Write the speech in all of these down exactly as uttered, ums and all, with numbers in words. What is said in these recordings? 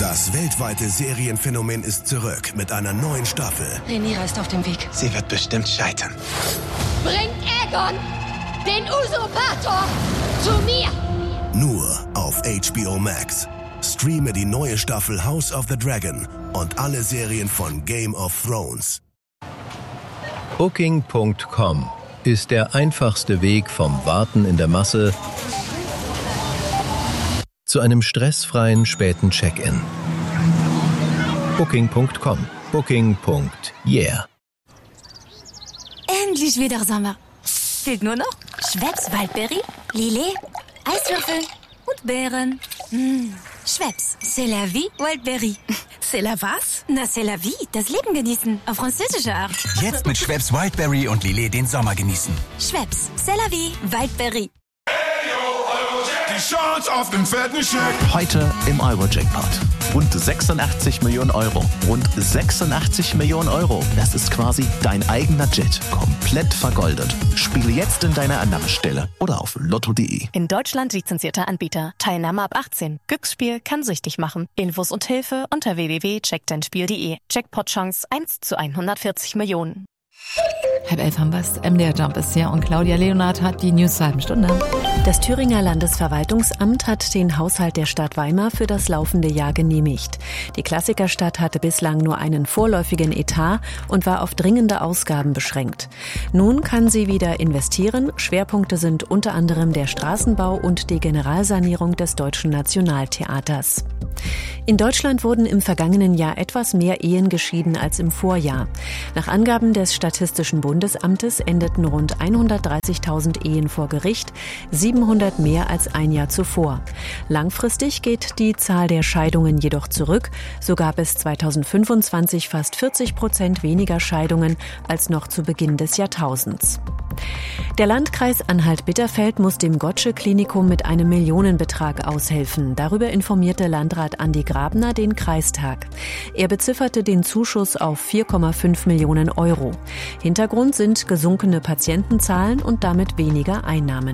Das weltweite Serienphänomen ist zurück mit einer neuen Staffel. Rhaenyra ist auf dem Weg. Sie wird bestimmt scheitern. Bringt Aegon, den Usurpator, zu mir! Nur auf H B O Max. Streame die neue Staffel House of the Dragon und alle Serien von Game of Thrones. Booking Punkt com ist der einfachste Weg vom Warten in der Masse zu einem stressfreien späten Check-in. Booking Punkt com. Booking. Yeah. Endlich wieder Sommer. Fehlt nur noch Schweppes Waldberry, Lillet, Eiswürfel und Beeren. Mmh. Schweppes, c'est la vie, Wildberry. C'est la was? Na, c'est la vie, das Leben genießen, auf französische Art. Jetzt mit Schweppes Wildberry und Lillet den Sommer genießen. Schweppes, c'est la vie, Wildberry. Die Chance auf den fetten Scheck. Heute im Euro-Jackpot. Rund sechsundachtzig Millionen Euro. Rund sechsundachtzig Millionen Euro. Das ist quasi dein eigener Jet. Komplett vergoldet. Spiele jetzt in deiner Annahmestelle oder auf lotto punkt de. In Deutschland lizenzierter Anbieter. Teilnahme ab achtzehn. Glücksspiel kann süchtig machen. Infos und Hilfe unter w w w punkt check dein spiel punkt de. Jackpot-Chance eins zu hundertvierzig Millionen. Halb elf haben wir's. M D R Jump ist hier und Claudia Leonard hat die News zur halben Stunde. Das Thüringer Landesverwaltungsamt hat den Haushalt der Stadt Weimar für das laufende Jahr genehmigt. Die Klassikerstadt hatte bislang nur einen vorläufigen Etat und war auf dringende Ausgaben beschränkt. Nun kann sie wieder investieren. Schwerpunkte sind unter anderem der Straßenbau und die Generalsanierung des Deutschen Nationaltheaters. In Deutschland wurden im vergangenen Jahr etwas mehr Ehen geschieden als im Vorjahr. Nach Angaben des Statistischen Bundesamtes endeten rund hundertdreißigtausend Ehen vor Gericht, siebenhundert mehr als ein Jahr zuvor. Langfristig geht die Zahl der Scheidungen jedoch zurück. So gab es zweitausendfünfundzwanzig fast vierzig Prozent weniger Scheidungen als noch zu Beginn des Jahrtausends. Der Landkreis Anhalt-Bitterfeld muss dem Gottsched-Klinikum mit einem Millionenbetrag aushelfen. Darüber informierte Landrat Andi Grabner den Kreistag. Er bezifferte den Zuschuss auf vier Komma fünf Millionen Euro. Hintergrund sind gesunkene Patientenzahlen und damit weniger Einnahmen.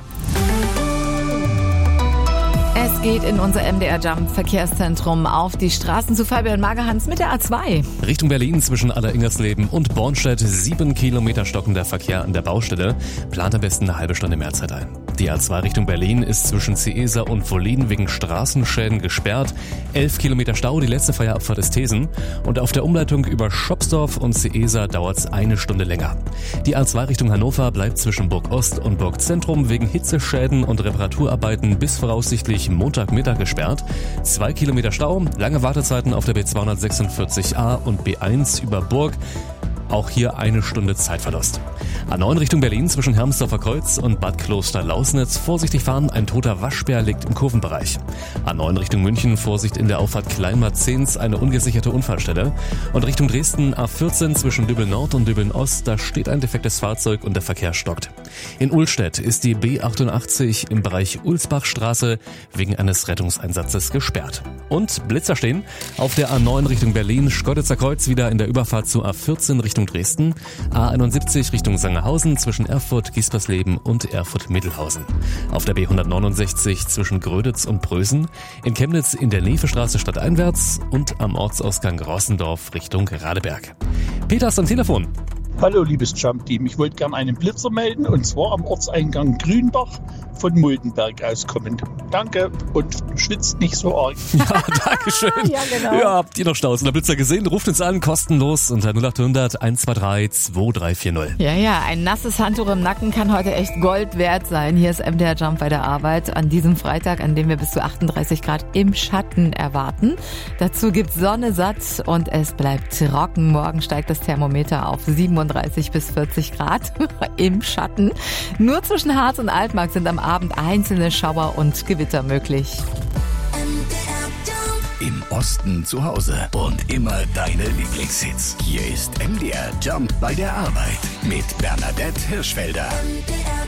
Es geht in unser M D R Jump Verkehrszentrum auf die Straßen zu Fabian Magerhans mit der A zwei. Richtung Berlin zwischen Aller-Ingersleben und Bornstedt sieben Kilometer stockender Verkehr an der Baustelle. Plant am besten eine halbe Stunde mehr Zeit ein. Die A zwei Richtung Berlin ist zwischen Ciesa und Wollin wegen Straßenschäden gesperrt. Elf Kilometer Stau, die letzte freie Abfahrt ist Thesen. Und auf der Umleitung über Schopsdorf und Ciesa dauert es eine Stunde länger. Die A zwei Richtung Hannover bleibt zwischen Burg Ost und Burg Zentrum wegen Hitzeschäden und Reparaturarbeiten bis voraussichtlich Montagmittag gesperrt. Zwei Kilometer Stau, lange Wartezeiten auf der B zweihundertsechsundvierzig A und B eins über Burg. Auch hier eine Stunde Zeitverlust. A neun Richtung Berlin zwischen Hermsdorfer Kreuz und Bad Kloster-Lausnitz. Vorsichtig fahren, ein toter Waschbär liegt im Kurvenbereich. A neun Richtung München, Vorsicht in der Auffahrt Kleinmarzens, eine ungesicherte Unfallstelle. Und Richtung Dresden A vierzehn zwischen Dübel-Nord und Dübel-Ost, da steht ein defektes Fahrzeug und der Verkehr stockt. In Ullstedt ist die B achtundachtzig im Bereich Ulsbachstraße wegen eines Rettungseinsatzes gesperrt. Und Blitzer stehen auf der A neun Richtung Berlin, Schkeuditzer Kreuz wieder in der Überfahrt zu A vierzehn Richtung Dresden, A einundsiebzig Richtung Sangerhausen zwischen Erfurt, Giespersleben und Erfurt-Mittelhausen. Auf der B hundertneunundsechzig zwischen Gröditz und Prösen, in Chemnitz in der Nevestraße stadteinwärts und am Ortsausgang Rossendorf Richtung Radeberg. Peter ist am Telefon. Hallo liebes Jump-Team, ich wollte gerne einen Blitzer melden und zwar am Ortseingang Grünbach von Muldenberg aus kommend. Danke und schwitzt nicht so arg. Ja, danke schön. Ja, genau. Ja, habt ihr noch Staus in der Blitzer gesehen? Ruft uns an, kostenlos unter null achthundert eins zwei drei zwei drei vier null. Ja, ja, ein nasses Handtuch im Nacken kann heute echt Gold wert sein. Hier ist M D R Jump bei der Arbeit an diesem Freitag, an dem wir bis zu achtunddreißig Grad im Schatten erwarten. Dazu gibt's Sonne satt und es bleibt trocken. Morgen steigt das Thermometer auf siebenunddreißig bis vierzig Grad im Schatten. Nur zwischen Harz und Altmark sind am Abend einzelne Schauer und Gewitter möglich. Im Osten zu Hause und immer deine Lieblingshits. Hier ist M D R Jump bei der Arbeit mit Bernadette Hirschfelder. M D R